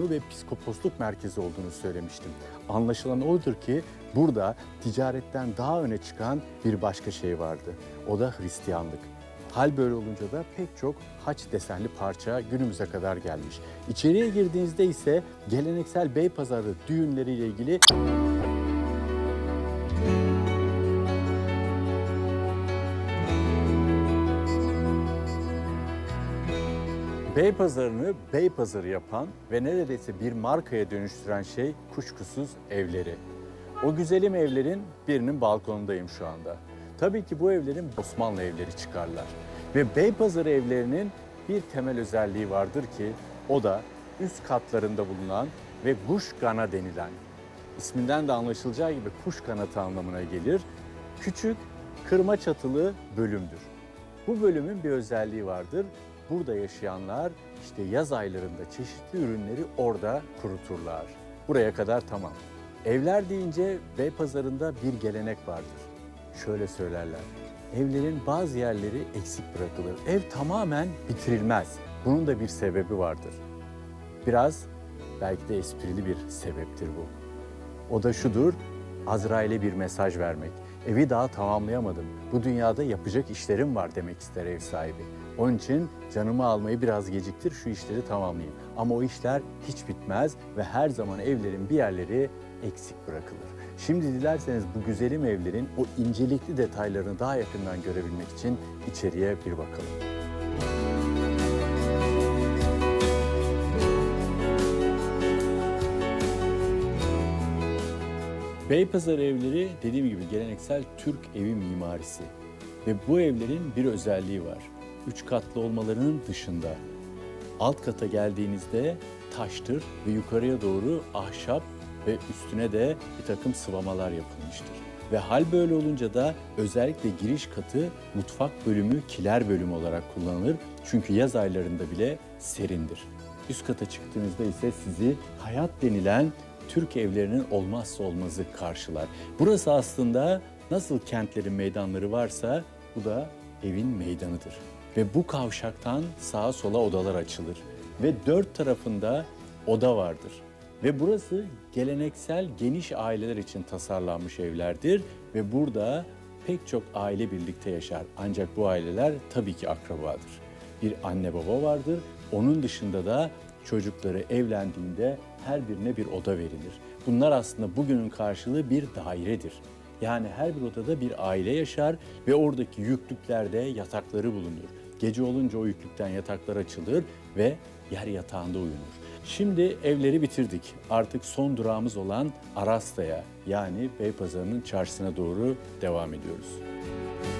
olduğunu ve psikoposluk merkezi olduğunu söylemiştim. Anlaşılan odur ki burada ticaretten daha öne çıkan bir başka şey vardı. O da Hristiyanlık. Hal böyle olunca da pek çok haç desenli parça günümüze kadar gelmiş. İçeriye girdiğinizde ise geleneksel Beypazarı düğünleriyle ilgili Beypazarı'nı Beypazarı yapan ve neredeyse bir markaya dönüştüren şey kuşkusuz evleri. O güzelim evlerin birinin balkonundayım şu anda. Tabii ki bu evlerin Osmanlı evleri çıkarlar. Ve Beypazarı evlerinin bir temel özelliği vardır ki o da üst katlarında bulunan ve kuşkana denilen, isminden de anlaşılacağı gibi kuş kanatı anlamına gelir, küçük kırma çatılı bölümdür. Bu bölümün bir özelliği vardır. Burada yaşayanlar işte yaz aylarında çeşitli ürünleri orada kuruturlar. Buraya kadar tamam. Evler deyince Beypazarı'nda bir gelenek vardır. Şöyle söylerler. Evlerin bazı yerleri eksik bırakılır. Ev tamamen bitirilmez. Bunun da bir sebebi vardır. Biraz belki de esprili bir sebeptir bu. O da şudur, Azrail'e bir mesaj vermek. Evi daha tamamlayamadım. Bu dünyada yapacak işlerim var demek ister ev sahibi. Onun için canımı almayı biraz geciktir, şu işleri tamamlayayım. Ama o işler hiç bitmez ve her zaman evlerin bir yerleri eksik bırakılır. Şimdi dilerseniz bu güzelim evlerin o incelikli detaylarını daha yakından görebilmek için içeriye bir bakalım. Beypazarı evleri dediğim gibi geleneksel Türk evi mimarisi. Ve bu evlerin bir özelliği var. 3 katlı olmalarının dışında. Alt kata geldiğinizde taştır ve yukarıya doğru ahşap ve üstüne de bir takım sıvamalar yapılmıştır. Ve hal böyle olunca da özellikle giriş katı mutfak bölümü, kiler bölümü olarak kullanılır. Çünkü yaz aylarında bile serindir. Üst kata çıktığınızda ise sizi hayat denilen Türk evlerinin olmazsa olmazı karşılar. Burası aslında nasıl kentlerin meydanları varsa bu da evin meydanıdır. Ve bu kavşaktan sağa sola odalar açılır. Ve 4 tarafında oda vardır. Ve burası geleneksel geniş aileler için tasarlanmış evlerdir. Ve burada pek çok aile birlikte yaşar. Ancak bu aileler tabii ki akrabadır. Bir anne baba vardır. Onun dışında da çocukları evlendiğinde her birine bir oda verilir. Bunlar aslında bugünün karşılığı bir dairedir. Yani her bir odada bir aile yaşar ve oradaki yüklüklerde yatakları bulunur. Gece olunca o yüklükten yataklar açılır ve yer yatağında uyunur. Şimdi evleri bitirdik. Artık son durağımız olan Arasta'ya yani Beypazarı'nın çarşısına doğru devam ediyoruz.